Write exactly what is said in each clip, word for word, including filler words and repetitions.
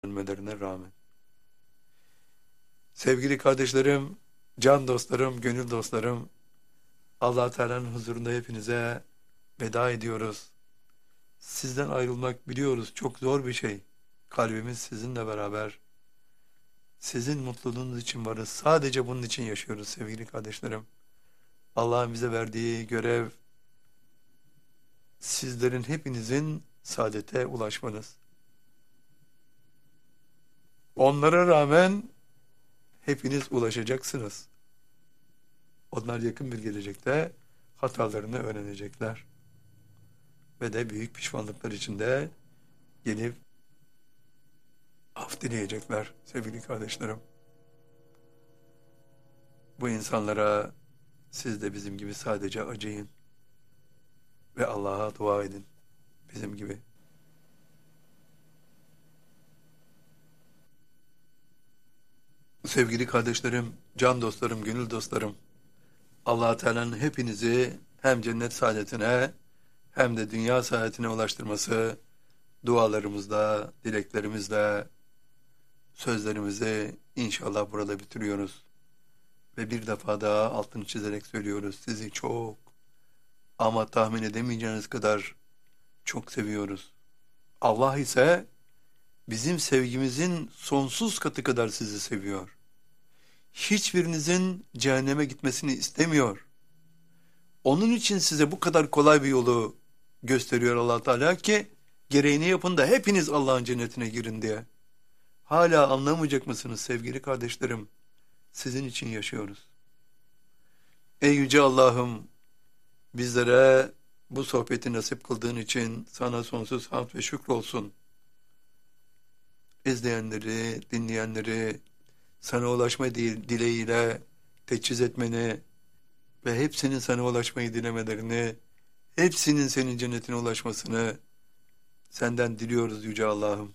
ölmelerine rağmen. Sevgili kardeşlerim, can dostlarım, gönül dostlarım, Allah Teala'nın huzurunda hepinize veda ediyoruz. Sizden ayrılmak biliyoruz çok zor bir şey. Kalbimiz sizinle beraber. Sizin mutluluğunuz için varız. Sadece bunun için yaşıyoruz sevgili kardeşlerim. Allah'ın bize verdiği görev, sizlerin hepinizin saadete ulaşmanız. Onlara rağmen hepiniz ulaşacaksınız. Onlar yakın bir gelecekte hatalarını öğrenecekler. Ve de büyük pişmanlıklar içinde gelip af dileyecekler sevgili kardeşlerim. Bu insanlara siz de bizim gibi sadece acıyın ve Allah'a dua edin bizim gibi. Sevgili kardeşlerim, can dostlarım, gönül dostlarım, Allah Teala'nın hepinizi hem cennet saadetine hem de dünya saadetine ulaştırması dualarımızla, dileklerimizle, sözlerimizi inşallah burada bitiriyoruz. Ve bir defa daha altını çizerek söylüyoruz. Sizi çok ama tahmin edemeyeceğiniz kadar çok seviyoruz. Allah ise bizim sevgimizin sonsuz katı kadar sizi seviyor. Hiçbirinizin cehenneme gitmesini istemiyor. Onun için size bu kadar kolay bir yolu gösteriyor Allah Teala ki gereğini yapın da hepiniz Allah'ın cennetine girin diye. Hala anlamayacak mısınız sevgili kardeşlerim? Sizin için yaşıyoruz. Ey yüce Allah'ım, bizlere bu sohbeti nasip kıldığın için sana sonsuz hamd ve şükür olsun. İzleyenleri, dinleyenleri sana ulaşma dileğiyle teçhiz etmeni ve hepsinin sana ulaşmayı dilemelerini, hepsinin senin cennetine ulaşmasını senden diliyoruz yüce Allah'ım.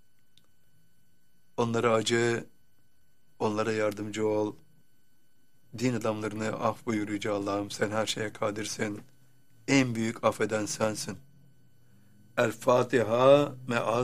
Onlara acı, onlara yardımcı ol. Din adamlarını af buyur yüce Allah'ım. Sen her şeye kadirsin. En büyük affeden sensin. El Fatiha me'as